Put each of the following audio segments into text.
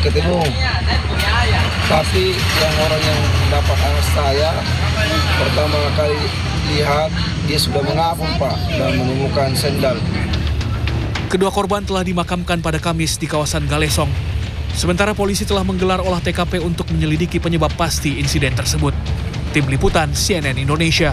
ketemu. Tapi yang orang yang dapat anak saya pertama kali lihat dia sudah mengapung Pak dan menemukan sendal. Kedua korban telah dimakamkan pada Kamis di kawasan Galesong. Sementara polisi telah menggelar olah TKP untuk menyelidiki penyebab pasti insiden tersebut. Tim Liputan CNN Indonesia.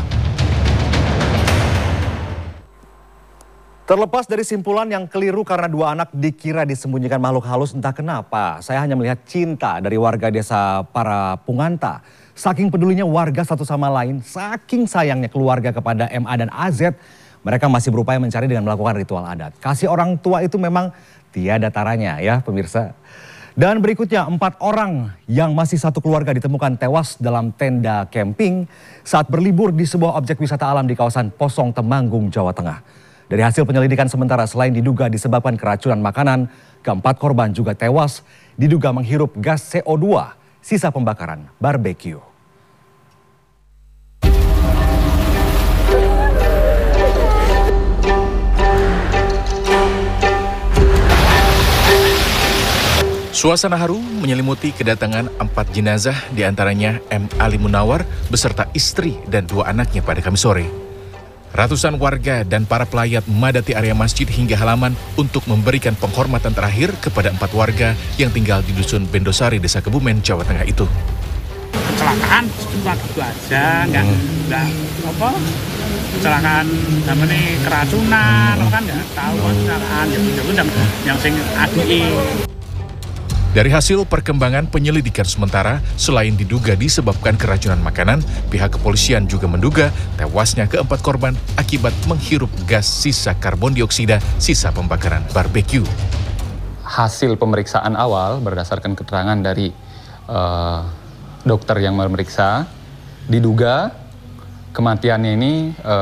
Terlepas dari simpulan yang keliru karena dua anak dikira disembunyikan makhluk halus entah kenapa, saya hanya melihat cinta dari warga desa para Punganta. Saking pedulinya warga satu sama lain, saking sayangnya keluarga kepada MA dan AZ, mereka masih berupaya mencari dengan melakukan ritual adat. Kasih orang tua itu memang tiada taranya ya pemirsa. Dan berikutnya 4 orang yang masih satu keluarga ditemukan tewas dalam tenda camping saat berlibur di sebuah objek wisata alam di kawasan Posong Temanggung, Jawa Tengah. Dari hasil penyelidikan sementara selain diduga disebabkan keracunan makanan, keempat korban juga tewas diduga menghirup gas CO2 sisa pembakaran barbeque. Suasana haru menyelimuti kedatangan 4 jenazah diantaranya M. Ali Munawar beserta istri dan 2 anaknya pada Kamis sore. Ratusan warga dan para pelayat memadati area masjid hingga halaman untuk memberikan penghormatan terakhir kepada 4 warga yang tinggal di Dusun Bendosari, Desa Kebumen, Jawa Tengah itu. Kecelakaan cuma gitu aja, nggak apa kecelakaan namanya keracunan, kan nggak tahu kecelakaan yang sing adui. Dari hasil perkembangan penyelidikan sementara, selain diduga disebabkan keracunan makanan, pihak kepolisian juga menduga tewasnya keempat korban akibat menghirup gas sisa karbon dioksida sisa pembakaran barbeque. Hasil pemeriksaan awal berdasarkan keterangan dari dokter yang memeriksa, diduga kematiannya ini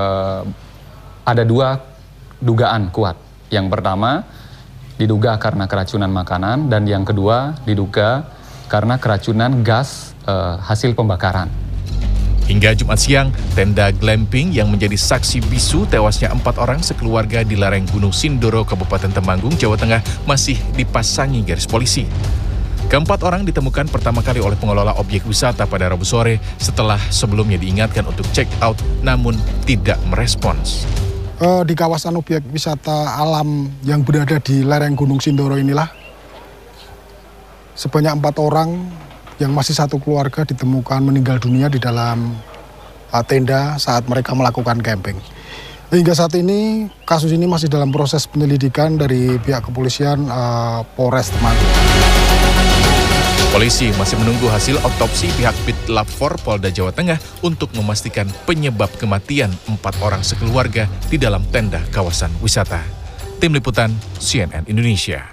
ada 2 dugaan kuat. Yang pertama, diduga karena keracunan makanan, dan yang kedua diduga karena keracunan gas hasil pembakaran. Hingga Jumat siang, tenda glamping yang menjadi saksi bisu tewasnya 4 orang sekeluarga di lereng Gunung Sindoro, Kabupaten Temanggung, Jawa Tengah masih dipasangi garis polisi. Keempat orang ditemukan pertama kali oleh pengelola objek wisata pada Rabu sore setelah sebelumnya diingatkan untuk check out namun tidak merespons. Di kawasan objek wisata alam yang berada di lereng Gunung Sindoro inilah sebanyak 4 orang yang masih satu keluarga ditemukan meninggal dunia di dalam tenda saat mereka melakukan camping. Hingga saat ini kasus ini masih dalam proses penyelidikan dari pihak kepolisian Polres Temanggung. Polisi masih menunggu hasil otopsi pihak Bitlab 4 Polda Jawa Tengah untuk memastikan penyebab kematian 4 orang sekeluarga di dalam tenda kawasan wisata. Tim Liputan CNN Indonesia.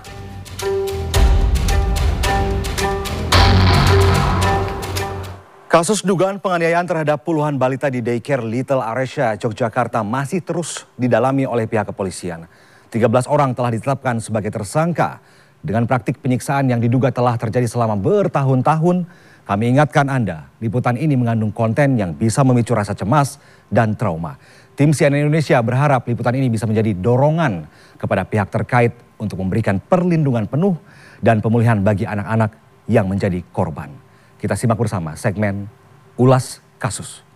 Kasus dugaan penganiayaan terhadap puluhan balita di daycare Little Aresya, Yogyakarta masih terus didalami oleh pihak kepolisian. 13 orang telah ditetapkan sebagai tersangka. Dengan praktik penyiksaan yang diduga telah terjadi selama bertahun-tahun, kami ingatkan Anda, liputan ini mengandung konten yang bisa memicu rasa cemas dan trauma. Tim CNN Indonesia berharap liputan ini bisa menjadi dorongan kepada pihak terkait untuk memberikan perlindungan penuh dan pemulihan bagi anak-anak yang menjadi korban. Kita simak bersama segmen Ulas Kasus.